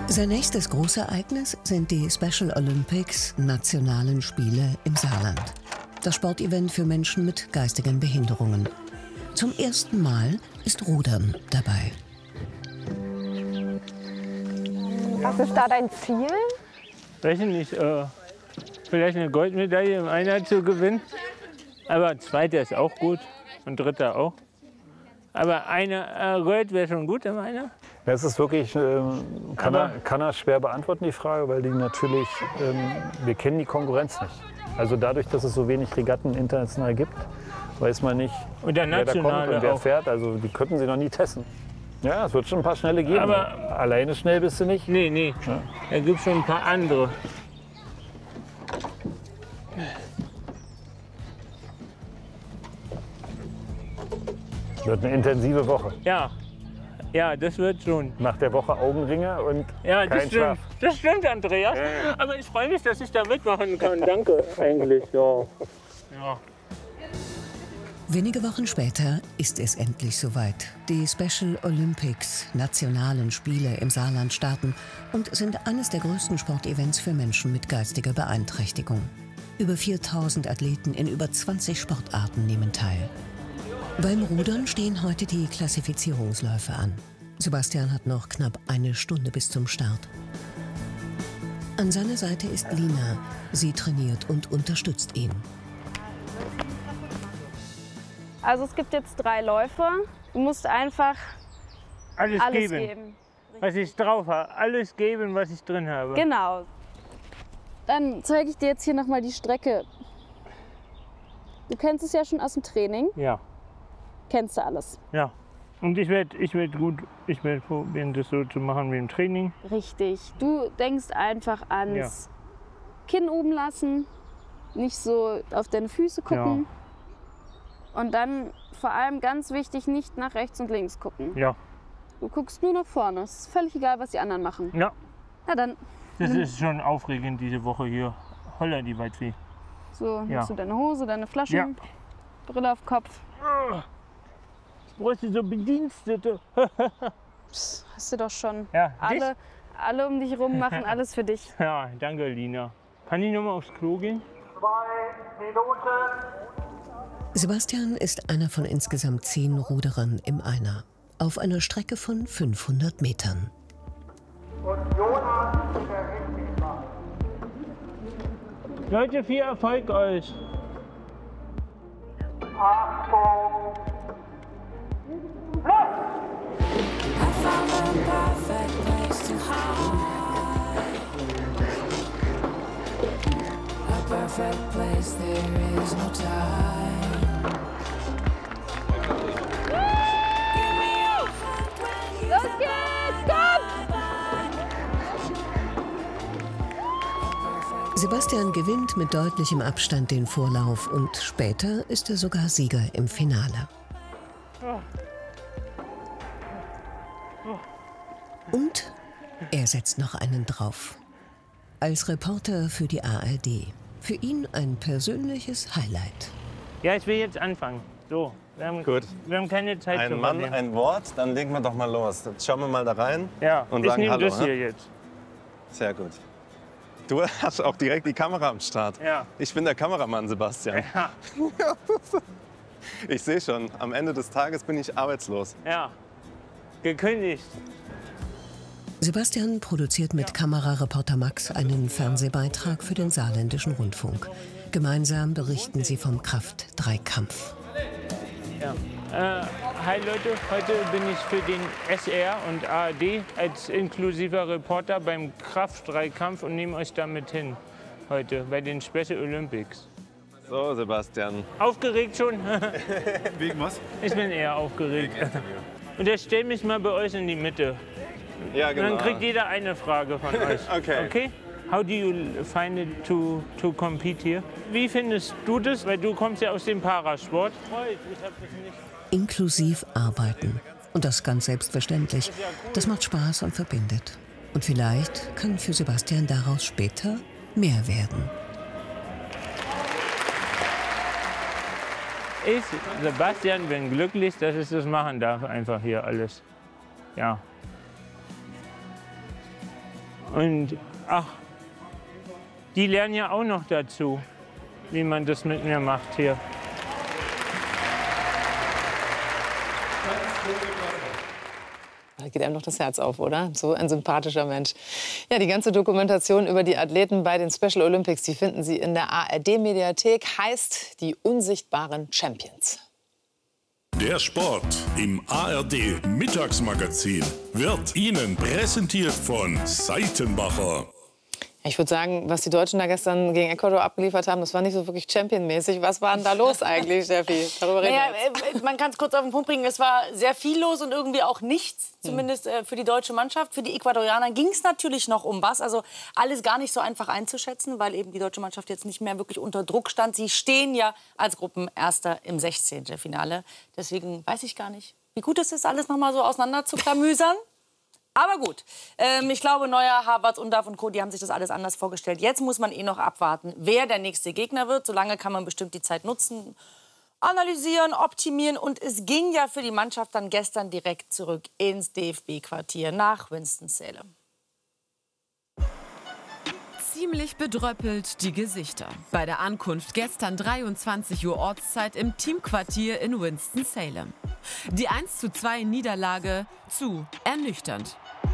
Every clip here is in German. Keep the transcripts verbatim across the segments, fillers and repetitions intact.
Sein nächstes Großereignis sind die Special Olympics Nationalen Spiele im Saarland. Das Sportevent für Menschen mit geistigen Behinderungen. Zum ersten Mal ist Rudern dabei. Was ist da dein Ziel? Weiß ich nicht, äh, vielleicht eine Goldmedaille im Einer zu gewinnen. Aber zweiter ist auch gut und dritter auch. Aber einer äh, Gold wäre schon gut im Einer. Ja, es ist wirklich, ähm, kann, er, kann er schwer beantworten, die Frage, weil die natürlich, ähm, wir kennen die Konkurrenz nicht. Also dadurch, dass es so wenig Regatten international gibt, weiß man nicht, und der wer da kommt und wer auch. fährt. Also die könnten sie noch nie testen. Ja, es wird schon ein paar Schnelle geben. Aber alleine schnell bist du nicht. Nee, nee. Ja. Da gibt es schon ein paar andere. Wird eine intensive Woche. Ja, ja, das wird schon. Nach der Woche Augenringe und ja, kein das stimmt. Schlaf. Das stimmt, Andreas. Ja. Aber ich freue mich, dass ich da mitmachen kann. Danke, eigentlich. Ja. Ja. Wenige Wochen später ist es endlich soweit. Die Special Olympics Nationalen Spiele im Saarland starten und sind eines der größten Sportevents für Menschen mit geistiger Beeinträchtigung. Über viertausend Athleten in über zwanzig Sportarten nehmen teil. Beim Rudern stehen heute die Klassifizierungsläufe an. Sebastian hat noch knapp eine Stunde bis zum Start. An seiner Seite ist Lina. Sie trainiert und unterstützt ihn. Also es gibt jetzt drei Läufe. Du musst einfach alles, alles geben, geben. was ich drauf habe. Alles geben, was ich drin habe. Genau. Dann zeige ich dir jetzt hier noch mal die Strecke. Du kennst es ja schon aus dem Training. Ja. Kennst du alles? Ja. Und ich werde ich werd gut, ich werde probieren, das so zu machen wie im Training. Richtig. Du denkst einfach ans ja. Kinn oben lassen, nicht so auf deine Füße gucken. Ja. Und dann vor allem ganz wichtig, nicht nach rechts und links gucken. Ja. Du guckst nur nach vorne. Es ist völlig egal, was die anderen machen. Ja. Na dann. Das ist schon aufregend diese Woche hier. Holla die Waldfee. So, ja. hast du deine Hose, deine Flaschen, ja. Brille auf Kopf. Ich bräuchte so Bedienstete. Psst, hast du doch schon. Ja, alle, alle um dich rum machen alles für dich. Ja, danke Lina. Kann ich noch mal aufs Klo gehen? Zwei Minuten. Sebastian ist einer von insgesamt zehn Ruderern im Einer. Auf einer Strecke von fünfhundert Metern. Und Jonas in der Hinspielbahn. Leute, viel Erfolg euch. Achtung. I found the perfect place to hide. A perfect place, there is no time. Los geht's, komm! Sebastian gewinnt mit deutlichem Abstand den Vorlauf und später ist er sogar Sieger im Finale. Und er setzt noch einen drauf. Als Reporter für die A R D. Für ihn ein persönliches Highlight. Ja, ich will jetzt anfangen. So, wir haben, Gut. Wir haben keine Zeit ein zu Mann, verlieren. ein Wort, dann legen wir doch mal los. Jetzt schauen wir mal da rein ja, und ich sagen nehme Hallo. Das hier jetzt. Sehr gut. Du hast auch direkt die Kamera am Start. Ja. Ich bin der Kameramann, Sebastian. Ja. Ich sehe schon, am Ende des Tages bin ich arbeitslos. Ja, gekündigt. Sebastian produziert mit Kamerareporter Max einen Fernsehbeitrag für den Saarländischen Rundfunk. Gemeinsam berichten sie vom Kraft-Dreikampf. Ja. Äh, hi Leute, heute bin ich für den S R und A R D als inklusiver Reporter beim Kraft-Dreikampf und nehme euch damit hin heute bei den Special Olympics. So, Sebastian. Aufgeregt schon? Wegen was? Ich bin eher aufgeregt. Und jetzt stell mich mal bei euch in die Mitte. Ja, genau. Dann kriegt jeder eine Frage von euch. Okay. Okay? How do you find it to, to compete here? Wie findest du das? Weil du kommst ja aus dem Parasport. Ich hab das nicht. Inklusiv arbeiten. Und das ganz selbstverständlich. Das macht Spaß und verbindet. Und vielleicht kann für Sebastian daraus später mehr werden. Ich, Sebastian, bin glücklich, dass ich das machen darf. Einfach hier alles. Ja. Und ach, die lernen ja auch noch dazu, wie man das mit mir macht hier. Da geht einem noch das Herz auf, oder? So ein sympathischer Mensch. Ja, die ganze Dokumentation über die Athleten bei den Special Olympics, die finden Sie in der A R D-Mediathek, heißt Die unsichtbaren Champions. Der Sport im A R D-Mittagsmagazin wird Ihnen präsentiert von Seitenbacher. Ich würde sagen, was die Deutschen da gestern gegen Ecuador abgeliefert haben, das war nicht so wirklich Champion-mäßig. Was war denn da los eigentlich, Steffi? Darüber reden naja, wir jetzt. Man kann es kurz auf den Punkt bringen. Es war sehr viel los und irgendwie auch nichts, zumindest äh, für die deutsche Mannschaft. Für die Ecuadorianer ging es natürlich noch um was. Also alles gar nicht so einfach einzuschätzen, weil eben die deutsche Mannschaft jetzt nicht mehr wirklich unter Druck stand. Sie stehen ja als Gruppenerster im sechzehnten Finale. Deswegen weiß ich gar nicht, wie gut es ist, alles noch mal so auseinander zu klamüsern. Aber gut, ähm, ich glaube, Neuer, Havertz, Undav und Co., die haben sich das alles anders vorgestellt. Jetzt muss man eh noch abwarten, wer der nächste Gegner wird. Solange kann man bestimmt die Zeit nutzen, analysieren, optimieren. Und es ging ja für die Mannschaft dann gestern direkt zurück ins D F B-Quartier nach Winston-Salem. Ziemlich bedröppelt die Gesichter. Bei der Ankunft gestern dreiundzwanzig Uhr Ortszeit im Teamquartier in Winston-Salem. Die eins zu zwei Niederlage zu ernüchternd.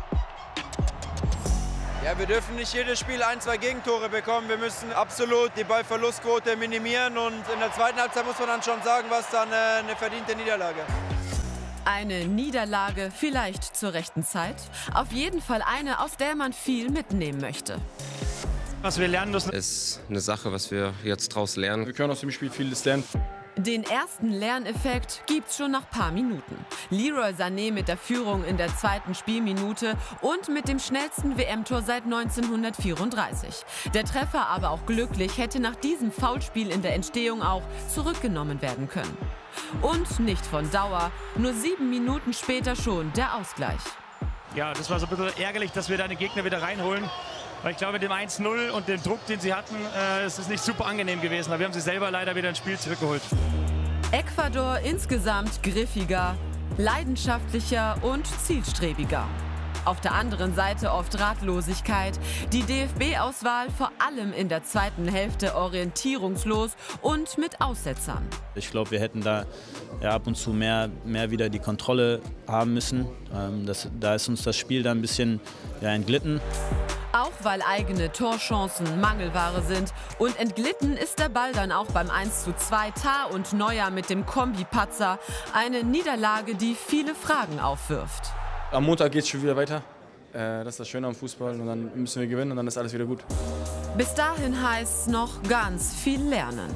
Ja, wir dürfen nicht jedes Spiel ein, zwei Gegentore bekommen. Wir müssen absolut die Ballverlustquote minimieren. Und in der zweiten Halbzeit muss man dann schon sagen, was dann äh, eine verdiente Niederlage. Eine Niederlage vielleicht zur rechten Zeit. Auf jeden Fall eine, aus der man viel mitnehmen möchte. Was wir lernen müssen, ist eine Sache, was wir jetzt draus lernen. Wir können aus dem Spiel vieles lernen. Den ersten Lerneffekt gibt's schon nach paar Minuten. Leroy Sané mit der Führung in der zweiten Spielminute und mit dem schnellsten W M-Tor seit neunzehnhundertvierunddreißig. Der Treffer, aber auch glücklich, hätte nach diesem Foulspiel in der Entstehung auch zurückgenommen werden können. Und nicht von Dauer, nur sieben Minuten später schon der Ausgleich. Ja, das war so ein bisschen ärgerlich, dass wir da den Gegner wieder reinholen. Weil ich glaube, mit dem eins null und dem Druck, den sie hatten, äh, ist es nicht super angenehm gewesen. Aber wir haben sie selber leider wieder ins Spiel zurückgeholt. Ecuador insgesamt griffiger, leidenschaftlicher und zielstrebiger. Auf der anderen Seite oft Ratlosigkeit. Die D F B-Auswahl vor allem in der zweiten Hälfte orientierungslos und mit Aussetzern. Ich glaube, wir hätten da ja, ab und zu mehr, mehr wieder die Kontrolle haben müssen. Ähm, das, da ist uns das Spiel dann ein bisschen ja, entglitten. Auch weil eigene Torchancen Mangelware sind. Und entglitten ist der Ball dann auch beim eins zu zwei. Tah und Neuer mit dem Kombi-Patzer. Eine Niederlage, die viele Fragen aufwirft. Am Montag geht es schon wieder weiter. Äh, das ist das Schöne am Fußball. Und dann müssen wir gewinnen und dann ist alles wieder gut. Bis dahin heißt es noch ganz viel lernen.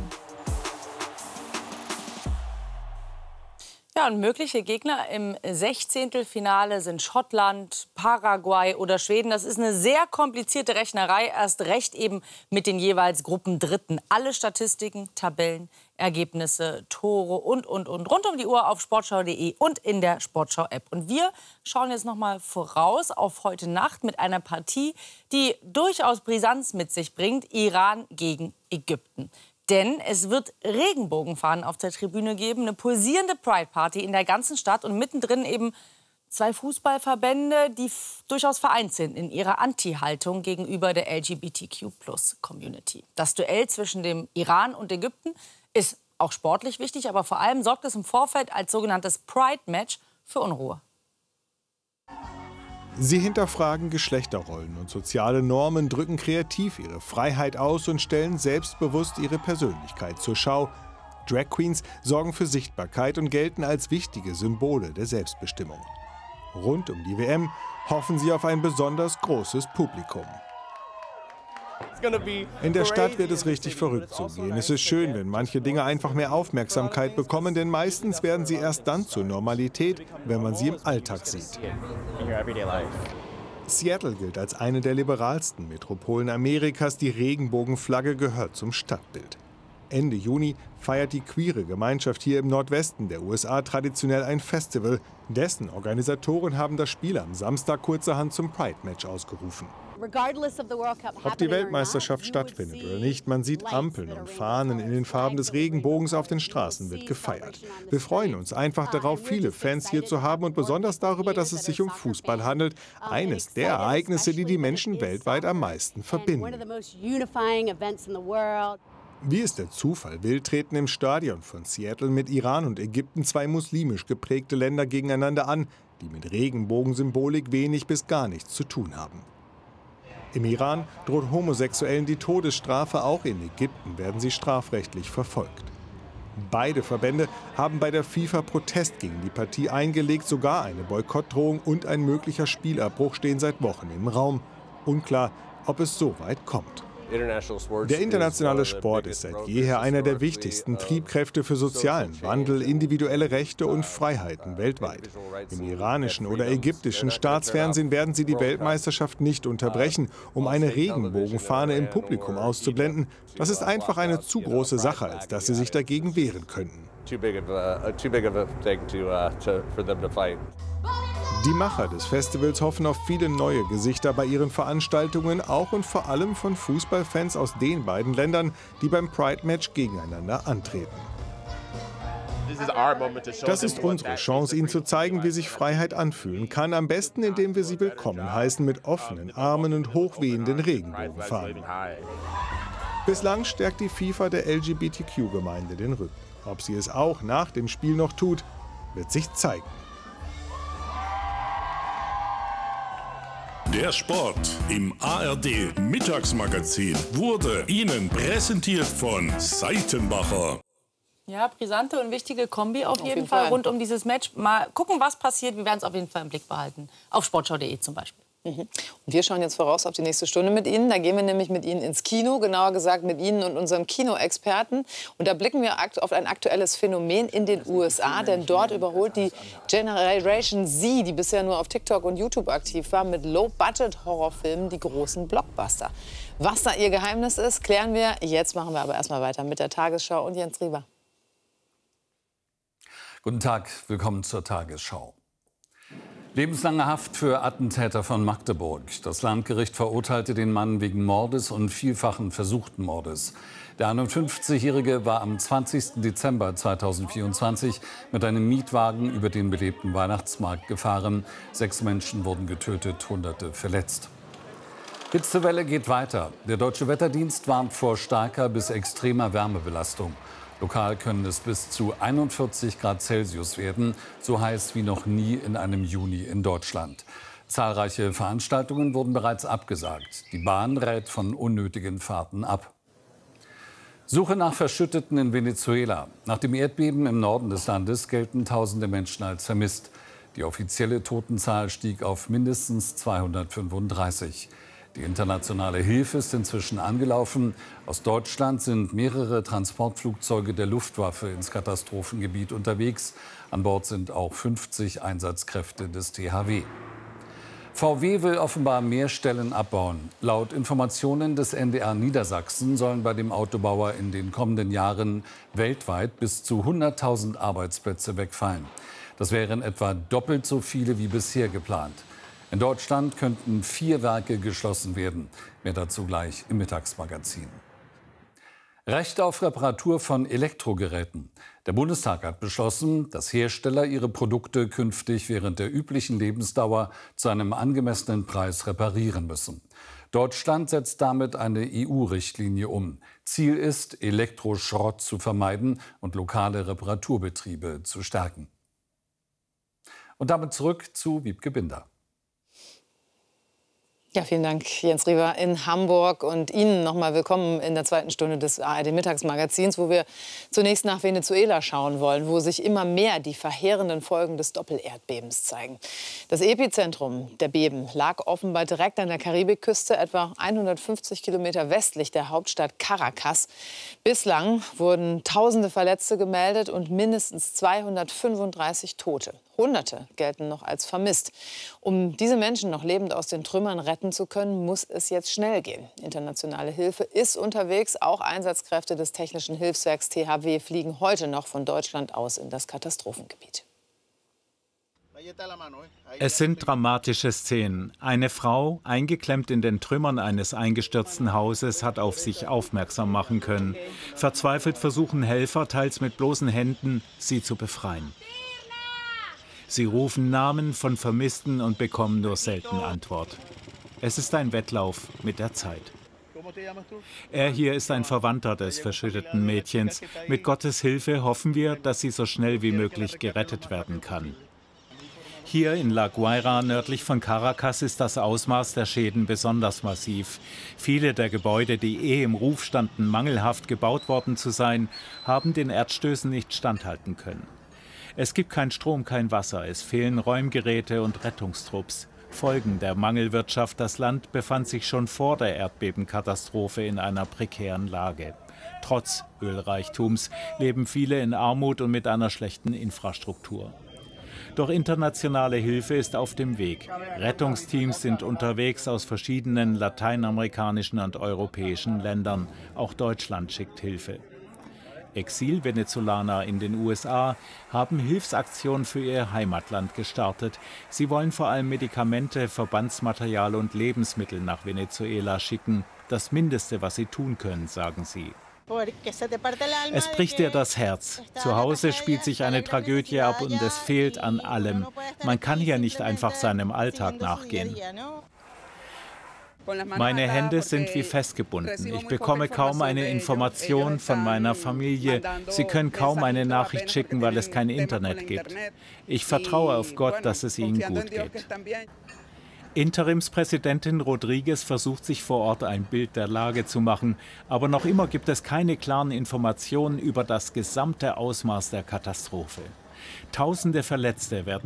Ja, und mögliche Gegner im Sechzehntelfinale sind Schottland, Paraguay oder Schweden. Das ist eine sehr komplizierte Rechnerei, erst recht eben mit den jeweils Gruppendritten. Alle Statistiken, Tabellen, Ergebnisse, Tore und, und, und. Rund um die Uhr auf sportschau punkt de und in der Sportschau-App. Und wir schauen jetzt noch mal voraus auf heute Nacht mit einer Partie, die durchaus Brisanz mit sich bringt. Iran gegen Ägypten. Denn es wird Regenbogenfahnen auf der Tribüne geben, eine pulsierende Pride-Party in der ganzen Stadt und mittendrin eben zwei Fußballverbände, die durchaus vereint sind in ihrer Anti-Haltung gegenüber der L G B T Q Plus Community. Das Duell zwischen dem Iran und Ägypten ist auch sportlich wichtig, aber vor allem sorgt es im Vorfeld als sogenanntes Pride-Match für Unruhe. Sie hinterfragen Geschlechterrollen und soziale Normen, drücken kreativ ihre Freiheit aus und stellen selbstbewusst ihre Persönlichkeit zur Schau. Drag Queens sorgen für Sichtbarkeit und gelten als wichtige Symbole der Selbstbestimmung. Rund um die W M hoffen sie auf ein besonders großes Publikum. In der Stadt wird es richtig verrückt zugehen. Es ist schön, wenn manche Dinge einfach mehr Aufmerksamkeit bekommen, denn meistens werden sie erst dann zur Normalität, wenn man sie im Alltag sieht. Seattle gilt als eine der liberalsten Metropolen Amerikas. Die Regenbogenflagge gehört zum Stadtbild. Ende Juni feiert die queere Gemeinschaft hier im Nordwesten der U S A traditionell ein Festival. Dessen Organisatoren haben das Spiel am Samstag kurzerhand zum Pride-Match ausgerufen. Ob die Weltmeisterschaft stattfindet oder nicht, man sieht Ampeln und Fahnen in den Farben des Regenbogens auf den Straßen, wird gefeiert. Wir freuen uns einfach darauf, viele Fans hier zu haben und besonders darüber, dass es sich um Fußball handelt. Eines der Ereignisse, die die Menschen weltweit am meisten verbinden. Wie es der Zufall will, treten im Stadion von Seattle mit Iran und Ägypten zwei muslimisch geprägte Länder gegeneinander an, die mit Regenbogensymbolik wenig bis gar nichts zu tun haben. Im Iran droht Homosexuellen die Todesstrafe, auch in Ägypten werden sie strafrechtlich verfolgt. Beide Verbände haben bei der FIFA Protest gegen die Partie eingelegt, sogar eine Boykottdrohung und ein möglicher Spielabbruch stehen seit Wochen im Raum. Unklar, ob es so weit kommt. Der internationale Sport ist seit jeher einer der wichtigsten Triebkräfte für sozialen Wandel, individuelle Rechte und Freiheiten weltweit. Im iranischen oder ägyptischen Staatsfernsehen werden sie die Weltmeisterschaft nicht unterbrechen, um eine Regenbogenfahne im Publikum auszublenden. Das ist einfach eine zu große Sache, als dass sie sich dagegen wehren könnten. Die Macher des Festivals hoffen auf viele neue Gesichter bei ihren Veranstaltungen, auch und vor allem von Fußballfans aus den beiden Ländern, die beim Pride-Match gegeneinander antreten. Das ist unsere Chance, ihnen zu zeigen, wie sich Freiheit anfühlen kann, am besten indem wir sie willkommen heißen mit offenen Armen und hochwehenden Regenbogenfahnen. Bislang stärkt die FIFA der L G B T Q-Gemeinde den Rücken. Ob sie es auch nach dem Spiel noch tut, wird sich zeigen. Der Sport im A R D Mittagsmagazin wurde Ihnen präsentiert von Seitenbacher. Ja, brisante und wichtige Kombi auf, auf jeden, jeden Fall, Fall rund um dieses Match. Mal gucken, was passiert. Wir werden es auf jeden Fall im Blick behalten. Auf sportschau punkt de zum Beispiel. Mhm. Und wir schauen jetzt voraus auf die nächste Stunde mit Ihnen. Da gehen wir nämlich mit Ihnen ins Kino, genauer gesagt mit Ihnen und unserem Kinoexperten. Und da blicken wir auf ein aktuelles Phänomen in den U S A, denn dort überholt die Generation Z, die bisher nur auf TikTok und YouTube aktiv war, mit Low-Budget-Horrorfilmen die großen Blockbuster. Was da ihr Geheimnis ist, klären wir. Jetzt machen wir aber erstmal weiter mit der Tagesschau und Jens Rieber. Guten Tag, willkommen zur Tagesschau. Lebenslange Haft für Attentäter von Magdeburg. Das Landgericht verurteilte den Mann wegen Mordes und vielfachen versuchten Mordes. Der einundfünfzigjährige war am zwanzigsten Dezember zweitausendvierundzwanzig mit einem Mietwagen über den belebten Weihnachtsmarkt gefahren. Sechs Menschen wurden getötet, Hunderte verletzt. Hitzewelle geht weiter. Der Deutsche Wetterdienst warnt vor starker bis extremer Wärmebelastung. Lokal können es bis zu einundvierzig Grad Celsius werden, so heiß wie noch nie in einem Juni in Deutschland. Zahlreiche Veranstaltungen wurden bereits abgesagt. Die Bahn rät von unnötigen Fahrten ab. Suche nach Verschütteten in Venezuela. Nach dem Erdbeben im Norden des Landes gelten tausende Menschen als vermisst. Die offizielle Totenzahl stieg auf mindestens zweihundertfünfunddreißig. Die internationale Hilfe ist inzwischen angelaufen. Aus Deutschland sind mehrere Transportflugzeuge der Luftwaffe ins Katastrophengebiet unterwegs. An Bord sind auch fünfzig Einsatzkräfte des T H W. V W will offenbar mehr Stellen abbauen. Laut Informationen des N D R Niedersachsen sollen bei dem Autobauer in den kommenden Jahren weltweit bis zu hunderttausend Arbeitsplätze wegfallen. Das wären etwa doppelt so viele wie bisher geplant. In Deutschland könnten vier Werke geschlossen werden. Mehr dazu gleich im Mittagsmagazin. Recht auf Reparatur von Elektrogeräten. Der Bundestag hat beschlossen, dass Hersteller ihre Produkte künftig während der üblichen Lebensdauer zu einem angemessenen Preis reparieren müssen. Deutschland setzt damit eine E U-Richtlinie um. Ziel ist, Elektroschrott zu vermeiden und lokale Reparaturbetriebe zu stärken. Und damit zurück zu Wiebke Binder. Ja, vielen Dank, Jens Rieber in Hamburg. Und Ihnen noch mal willkommen in der zweiten Stunde des A R D-Mittagsmagazins, wo wir zunächst nach Venezuela schauen wollen, wo sich immer mehr die verheerenden Folgen des Doppelerdbebens zeigen. Das Epizentrum der Beben lag offenbar direkt an der Karibikküste, etwa hundertfünfzig Kilometer westlich der Hauptstadt Caracas. Bislang wurden tausende Verletzte gemeldet und mindestens zweihundertfünfunddreißig Tote. Hunderte gelten noch als vermisst. Um diese Menschen noch lebend aus den Trümmern retten zu können, muss es jetzt schnell gehen. Internationale Hilfe ist unterwegs. Auch Einsatzkräfte des Technischen Hilfswerks T H W fliegen heute noch von Deutschland aus in das Katastrophengebiet. Es sind dramatische Szenen. Eine Frau, eingeklemmt in den Trümmern eines eingestürzten Hauses, hat auf sich aufmerksam machen können. Verzweifelt versuchen Helfer, teils mit bloßen Händen, sie zu befreien. Sie rufen Namen von Vermissten und bekommen nur selten Antwort. Es ist ein Wettlauf mit der Zeit. Er hier ist ein Verwandter des verschütteten Mädchens. Mit Gottes Hilfe hoffen wir, dass sie so schnell wie möglich gerettet werden kann. Hier in La Guaira, nördlich von Caracas, ist das Ausmaß der Schäden besonders massiv. Viele der Gebäude, die eh im Ruf standen, mangelhaft gebaut worden zu sein, haben den Erdstößen nicht standhalten können. Es gibt kein Strom, kein Wasser, es fehlen Räumgeräte und Rettungstrupps. Folgen der Mangelwirtschaft: Das Land befand sich schon vor der Erdbebenkatastrophe in einer prekären Lage. Trotz Ölreichtums leben viele in Armut und mit einer schlechten Infrastruktur. Doch internationale Hilfe ist auf dem Weg. Rettungsteams sind unterwegs aus verschiedenen lateinamerikanischen und europäischen Ländern. Auch Deutschland schickt Hilfe. Exil-Venezolaner in den U S A haben Hilfsaktionen für ihr Heimatland gestartet. Sie wollen vor allem Medikamente, Verbandsmaterial und Lebensmittel nach Venezuela schicken. Das Mindeste, was sie tun können, sagen sie. Es bricht dir das Herz. Zu Hause spielt sich eine Tragödie ab und es fehlt an allem. Man kann hier nicht einfach seinem Alltag nachgehen. Meine Hände sind wie festgebunden. Ich bekomme kaum eine Information von meiner Familie. Sie können kaum eine Nachricht schicken, weil es kein Internet gibt. Ich vertraue auf Gott, dass es ihnen gut geht. Interimspräsidentin Rodriguez versucht, sich vor Ort ein Bild der Lage zu machen. Aber noch immer gibt es keine klaren Informationen über das gesamte Ausmaß der Katastrophe. Tausende Verletzte werden